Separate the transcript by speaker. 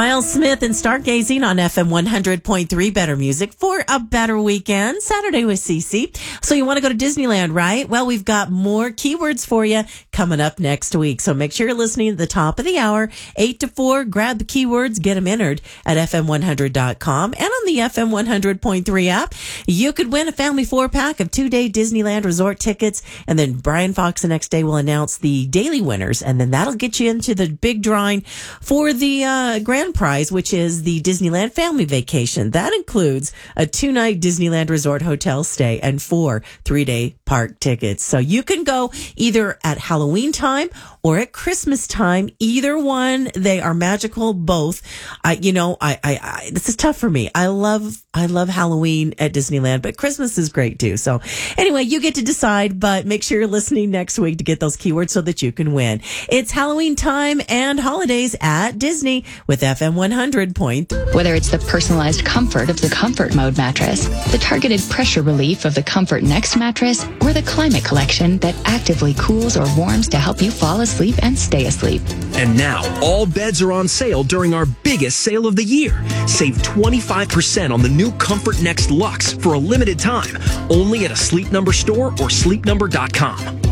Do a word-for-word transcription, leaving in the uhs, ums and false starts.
Speaker 1: Miles Smith and Stargazing on F M one hundred point three Better Music for a better weekend. Saturday with Cece. So you want to go to Disneyland, right? Well, we've got more keywords for you coming up next week. So make sure you're listening at the top of the hour, eight to four. Grab the keywords, get them entered at F M one hundred dot com and on the F M one hundred point three app. You could win a family four-pack of two-day Disneyland resort tickets. And then Brian Fox the next day will announce the daily winners. And then that'll get you into the big drawing for the uh, grand prize, which is the Disneyland family vacation. That includes a two-night Disneyland resort hotel stay and four three-day park tickets. So you can go either at Halloween time or at Christmas time. Either one, they are magical. Both. I, you know, I, I, I, this is tough for me. I love, I love Halloween at Disneyland, but Christmas is great too. So anyway, you get to decide, but make sure you're listening next week to get those keywords so that you can win. It's Halloween time and holidays at Disney with F M one hundred point.
Speaker 2: Whether it's the personalized comfort of the Comfort Mode mattress, the targeted pressure relief of the Comfort Next mattress, or the Climate Collection that actively cools or warms to help you fall asleep and stay asleep.
Speaker 3: And now, all beds are on sale during our biggest sale of the year. Save twenty-five percent on the new Comfort Next Luxe for a limited time, only at a Sleep Number store or sleep number dot com.